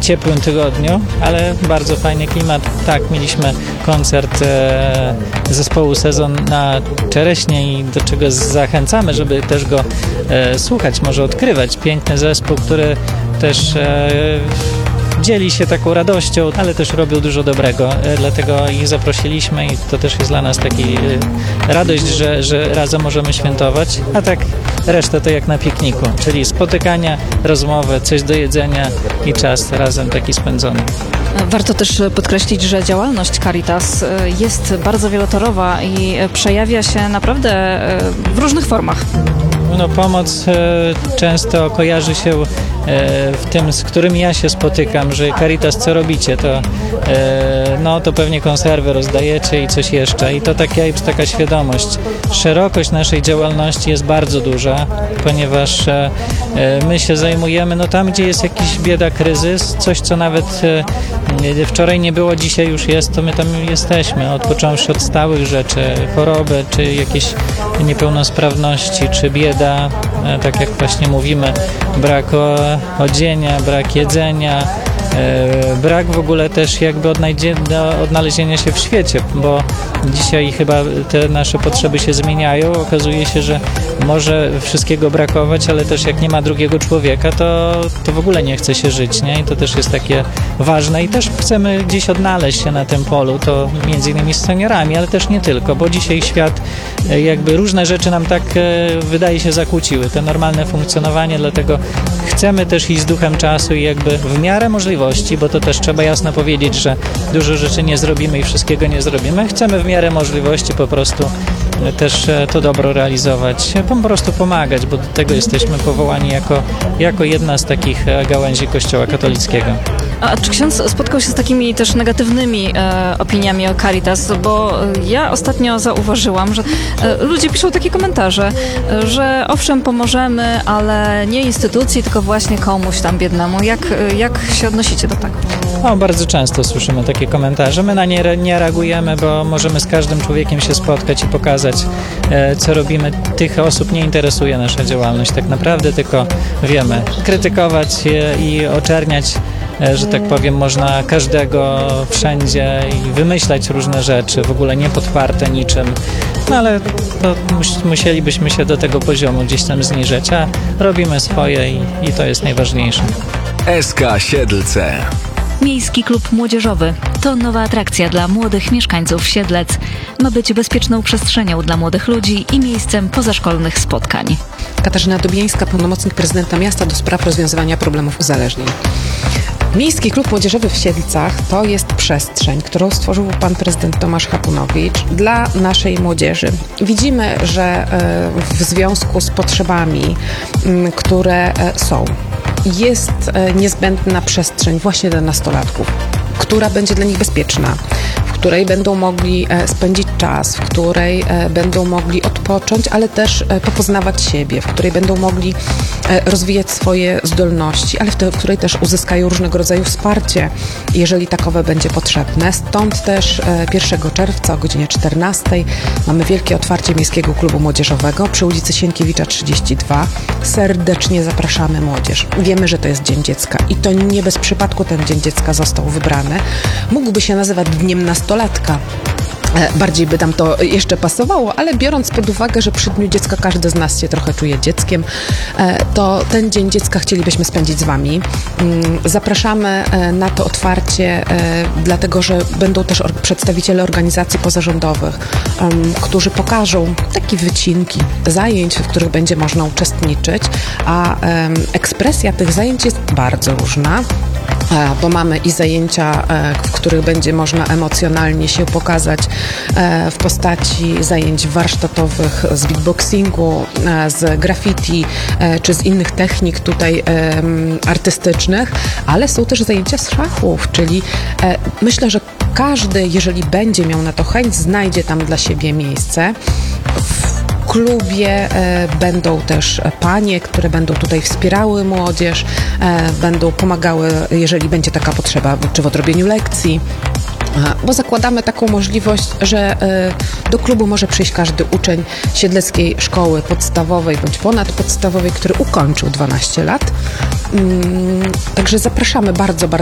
ciepłym tygodniu, ale bardzo fajny klimat. Tak, mieliśmy koncert zespołu Sezon na Czereśnie i do czego zachęcamy, żeby też go słuchać, może odkrywać. Piękny zespół, który też dzieli się taką radością, ale też robią dużo dobrego, dlatego ich zaprosiliśmy i to też jest dla nas taki radość, że razem możemy świętować, a tak reszta to jak na pikniku, czyli spotykania, rozmowy, coś do jedzenia i czas razem taki spędzony. Warto też podkreślić, że działalność Caritas jest bardzo wielotorowa i przejawia się naprawdę w różnych formach. No, pomoc często kojarzy się w tym, z którym ja się spotykam, że Caritas, co robicie, to pewnie konserwy rozdajecie i coś jeszcze. I to taka świadomość. Szerokość naszej działalności jest bardzo duża, ponieważ my się zajmujemy tam, gdzie jest jakiś bieda, kryzys, coś, co nawet wczoraj nie było, dzisiaj już jest, to my tam jesteśmy, odpocząwszy od stałych rzeczy, choroby, czy jakieś niepełnosprawności, czy bieda, tak jak właśnie mówimy, brak odzienia, brak jedzenia, brak w ogóle też jakby odnalezienia się w świecie, bo dzisiaj chyba te nasze potrzeby się zmieniają. Okazuje się, że może wszystkiego brakować, ale też jak nie ma drugiego człowieka, to w ogóle nie chce się żyć, nie? I to też jest takie ważne i też chcemy gdzieś odnaleźć się na tym polu, to między innymi z seniorami, ale też nie tylko, bo dzisiaj świat jakby różne rzeczy nam tak wydaje się zakłóciły, to normalne funkcjonowanie, dlatego chcemy też iść z duchem czasu i jakby w miarę możliwości, bo to też trzeba jasno powiedzieć, że dużo rzeczy nie zrobimy i wszystkiego nie zrobimy. Chcemy w miarę możliwości po prostu też to dobro realizować, po prostu pomagać, bo do tego jesteśmy powołani jako jedna z takich gałęzi Kościoła katolickiego. A czy ksiądz spotkał się z takimi też negatywnymi opiniami o Caritas? Bo ja ostatnio zauważyłam, że ludzie piszą takie komentarze, że owszem pomożemy, ale nie instytucji, tylko właśnie komuś tam biednemu. Jak się odnosicie do tego? Bardzo często słyszymy takie komentarze. My na nie nie reagujemy, bo możemy z każdym człowiekiem się spotkać i pokazać, co robimy. Tych osób nie interesuje nasza działalność tak naprawdę, tylko wiemy, krytykować i oczerniać, że tak powiem, można każdego wszędzie i wymyślać różne rzeczy, w ogóle nie podparte niczym, ale to musielibyśmy się do tego poziomu gdzieś tam zniżyć, a robimy swoje i to jest najważniejsze. SK Siedlce. Miejski Klub Młodzieżowy to nowa atrakcja dla młodych mieszkańców Siedlec. Ma być bezpieczną przestrzenią dla młodych ludzi i miejscem pozaszkolnych spotkań. Katarzyna Dubiańska, pełnomocnik prezydenta miasta do spraw rozwiązywania problemów uzależnień. Miejski Klub Młodzieżowy w Siedlcach to jest przestrzeń, którą stworzył pan prezydent Tomasz Hapunowicz dla naszej młodzieży. Widzimy, że w związku z potrzebami, które są, jest niezbędna przestrzeń właśnie dla nastolatków, która będzie dla nich bezpieczna, w której będą mogli spędzić czas, w której będą mogli odpocząć, ale też popoznawać siebie, w której będą mogli rozwijać swoje zdolności, ale w której też uzyskają różnego rodzaju wsparcie, jeżeli takowe będzie potrzebne. Stąd też 1 czerwca o godzinie 14 mamy wielkie otwarcie Miejskiego Klubu Młodzieżowego przy ulicy Sienkiewicza 32. Serdecznie zapraszamy młodzież. Wiemy, że to jest Dzień Dziecka i to nie bez przypadku ten Dzień Dziecka został wybrany. Mógłby się nazywać Dniem Nastolatka. Bardziej by tam to jeszcze pasowało, ale biorąc pod uwagę, że przy Dniu Dziecka każdy z nas się trochę czuje dzieckiem, to ten Dzień Dziecka chcielibyśmy spędzić z Wami. Zapraszamy na to otwarcie, dlatego że będą też przedstawiciele organizacji pozarządowych, którzy pokażą takie wycinki zajęć, w których będzie można uczestniczyć, a ekspresja tych zajęć jest bardzo różna. Bo mamy i zajęcia, w których będzie można emocjonalnie się pokazać w postaci zajęć warsztatowych z beatboxingu, z graffiti czy z innych technik tutaj artystycznych, ale są też zajęcia z szachów, czyli myślę, że każdy, jeżeli będzie miał na to chęć, znajdzie tam dla siebie miejsce. W klubie będą też panie, które będą tutaj wspierały młodzież, będą pomagały, jeżeli będzie taka potrzeba, czy w odrobieniu lekcji, bo zakładamy taką możliwość, że do klubu może przyjść każdy uczeń Siedleckiej Szkoły Podstawowej bądź ponadpodstawowej, który ukończył 12 lat. Także zapraszamy bardzo, bardzo